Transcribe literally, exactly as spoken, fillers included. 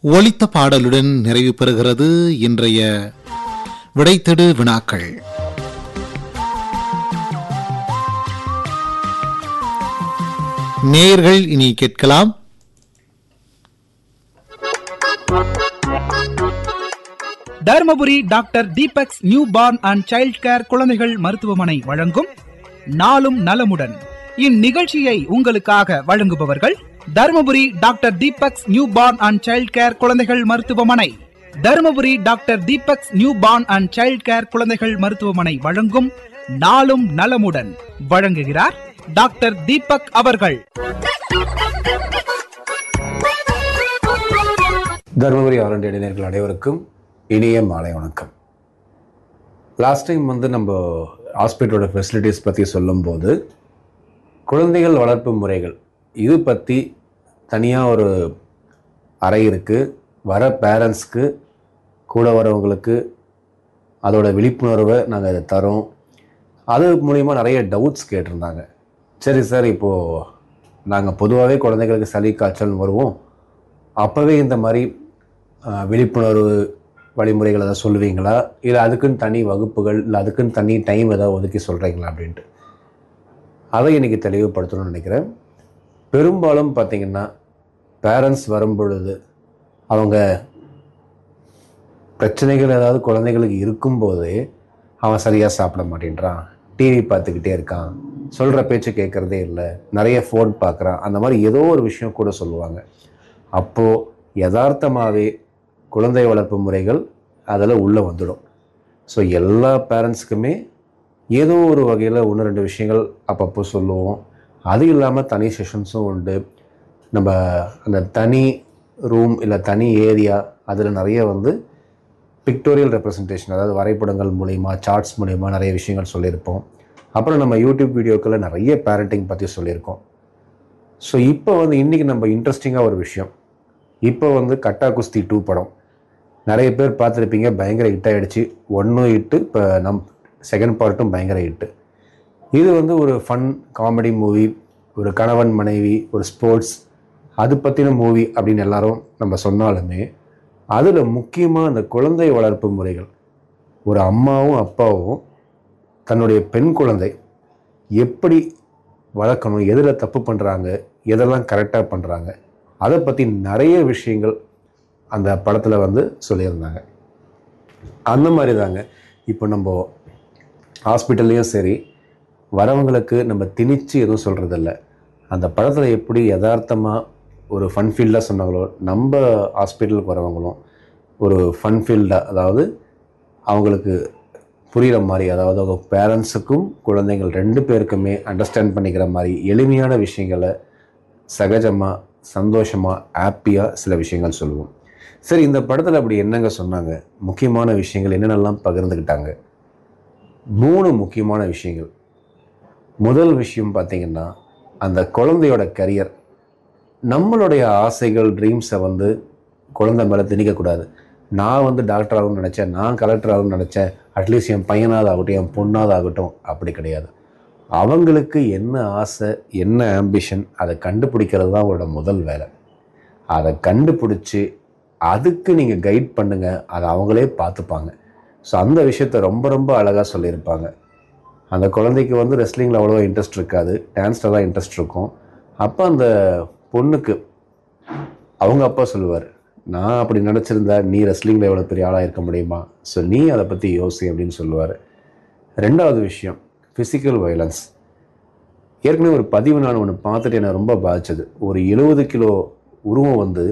ஒலித்த பாடலுடன் நிறைவு பெறுகிறது இன்றைய விடைத்தெடு வினாக்கள். நேயர்கள் இனி கேட்கலாம். Dharmapuri doctor Deepak's new born and child care குழந்தைகள் மருத்துவமனை வழங்கும் நாளும் நலமுடன். இந்நிகழ்ச்சியை உங்களுக்காக வழங்குபவர்கள் Dharmapuri doctor Deepak's new born and child care குழந்தைகள் மருத்துவமனை. Dharmapuri doctor Deepak's new born and child care குழந்தைகள் மருத்துவமனை வழங்கும் நாளும் நலமுடன். வழங்குகிறார் டாக்டர் தீபக் அவர்கள். தர்மபுரி ஆரண்ட இளைஞர்கள் அனைவருக்கும் இனிய மாலை வணக்கம். லாஸ்ட் டைம் வந்து நம்ம ஹாஸ்பிட்டலோட ஃபெசிலிட்டிஸ் பற்றி சொல்லும்போது குழந்தைகள் வளர்ப்பு முறைகள் இது பற்றி தனியாக ஒரு அறை இருக்குது. வர பேரண்ட்ஸ்க்கு கூட வரவங்களுக்கு அதோட விழிப்புணர்வை நாங்கள் அதை தரோம். அது மூலிமா நிறைய டவுட்ஸ் கேட்டிருந்தாங்க. சரி சார், இப்போது நாங்கள் பொதுவாகவே குழந்தைகளுக்கு சளி காய்ச்சல் வருவோம், அப்போவே இந்த மாதிரி விழிப்புணர்வு வழிமுறைகள் எதாவது சொல்லுவீங்களா, இல்லை அதுக்குன்னு தனி வகுப்புகள், இல்லை அதுக்குன்னு தனி டைம் எதாவது ஒதுக்கி சொல்கிறீங்களா அப்படின்ட்டு அதை இன்றைக்கி தெளிவுபடுத்தணும்னு நினைக்கிறேன். பெரும்பாலும் பார்த்திங்கன்னா பேரண்ட்ஸ் வரும்பொழுது அவங்க பிரச்சனைகள் ஏதாவது குழந்தைகளுக்கு இருக்கும்போதே அவன் சரியாக சாப்பிட மாட்டேன்றான், டிவி பார்த்துக்கிட்டே இருக்கான், சொல்கிற பேச்சு கேட்குறதே இல்லை, நிறைய ஃபோன் பார்க்குறான், அந்த மாதிரி ஏதோ ஒரு விஷயம் கூட சொல்லுவாங்க. அப்போது யதார்த்தமாகவே குழந்தை வளர்ப்பு முறைகள் அதில் உள்ளே வந்துடும். ஸோ எல்லா பேரண்ட்ஸுக்குமே ஏதோ ஒரு வகையில் ஒன்று ரெண்டு விஷயங்கள் அப்பப்போ சொல்லுவோம். அது இல்லாமல் தனி செஷன்ஸும் உண்டு. நம்ம அந்த தனி ரூம் இல்லை தனி ஏரியா அதில் நிறைய வந்து பிக்டோரியல் ரெப்ரசன்டேஷன், அதாவது வரைபடங்கள் மூலிமா, சார்ட்ஸ் மூலிமா நிறைய விஷயங்கள் சொல்லியிருப்போம். அப்புறம் நம்ம யூடியூப் வீடியோக்களில் நிறைய பேரண்டிங் பற்றி சொல்லியிருக்கோம். ஸோ இப்போ வந்து இன்றைக்கி நம்ம இன்ட்ரெஸ்டிங்காக ஒரு விஷயம், இப்போ வந்து கட்டா குஸ்தி டூ படம் நிறைய பேர் பார்த்துருப்பீங்க, பயங்கர ஹிட் ஆகிடுச்சு. ஒன்றும் ஹிட்டு, இப்போ நம் செகண்ட் பார்ட்டும் பயங்கர ஹிட்டு. இது வந்து ஒரு ஃபன் காமெடி மூவி, ஒரு கணவன் மனைவி, ஒரு ஸ்போர்ட்ஸ், அது பற்றின மூவி அப்படின்னு எல்லாரும் நம்ம சொன்னாலுமே அதில் முக்கியமாக அந்த குழந்தை வளர்ப்பு முறைகள், ஒரு அம்மாவும் அப்பாவும் தன்னுடைய பெண் குழந்தை எப்படி வளர்க்கணும், எதில் தப்பு பண்ணுறாங்க, எதெல்லாம் கரெக்டாக பண்ணுறாங்க, அதை பற்றி நிறைய விஷயங்கள் அந்த படத்தில் வந்து சொல்லியிருந்தாங்க. அந்த மாதிரி தாங்க இப்போ நம்ம ஹாஸ்பிட்டல்லையும் சரி, வரவங்களுக்கு நம்ம திணிச்சு எதுவும் சொல்கிறதில்ல. அந்த படத்தில் எப்படி யதார்த்தமாக ஒரு ஃபன் ஃபீல்டாக சொன்னாங்களோ, நம்ம ஹாஸ்பிட்டலுக்கு வரவங்களும் ஒரு ஃபன் ஃபீல்டாக, அதாவது அவங்களுக்கு புரிகிற மாதிரி, அதாவது அவங்க பேரண்ட்ஸுக்கும் குழந்தைகள் ரெண்டு பேருக்குமே அண்டர்ஸ்டாண்ட் பண்ணிக்கிற மாதிரி எளிமையான விஷயங்களை சகஜமாக, சந்தோஷமாக, ஹாப்பியாக சில விஷயங்கள் சொல்லுவோம். சரி, இந்த படத்தில் அப்படி என்னங்க சொன்னாங்க, முக்கியமான விஷயங்கள் என்னென்னலாம் பகிர்ந்துக்கிட்டாங்க? மூணு முக்கியமான விஷயங்கள். முதல் விஷயம் பார்த்திங்கன்னா, அந்த குழந்தையோட கரியர். நம்மளுடைய ஆசைகள், ட்ரீம்ஸை வந்து குழந்தை மேலே திணிக்கக்கூடாது. நான் வந்து டாக்டர் ஆகணும்னு நினச்சேன், நான் கலெக்டர் ஆகணும்னு நினச்சேன், அட்லீஸ்ட் என் பையனாவது ஆகட்டும், என் பொண்ணாவது ஆகட்டும், அப்படி கிடையாது. அவங்களுக்கு என்ன ஆசை, என்ன ஆம்பிஷன், அதை கண்டுபிடிக்கிறது தான் அவங்களோட முதல் வேலை. அதை கண்டுபிடிச்சி அதுக்கு நீங்கள் கைட் பண்ணுங்கள், அதை அவங்களே பார்த்துப்பாங்க. ஸோ அந்த விஷயத்த ரொம்ப ரொம்ப அழகாக சொல்லியிருப்பாங்க. அந்த குழந்தைக்கு வந்து ரெஸ்லிங்கில் அவ்வளோவா இன்ட்ரெஸ்ட் இருக்காது, டான்ஸில் தான் இன்ட்ரெஸ்ட் இருக்கும். அப்போ அந்த பொண்ணுக்கு அவங்க அப்பா சொல்லுவார், நான் அப்படி நினச்சிருந்தா நீ ரெஸ்லிங்கில் எவ்வளோ பெரிய ஆளாக இருக்க முடியுமா, ஸோ நீ அதை பற்றி யோசி அப்படின்னு சொல்லுவார். ரெண்டாவது விஷயம், ஃபிசிக்கல் வயலன்ஸ். ஏற்கனவே ஒரு பதிவு நான் ஒன்று பார்த்துட்டு என்னை ரொம்ப பாதிச்சது. ஒரு எழுபது கிலோ உருவம் வந்து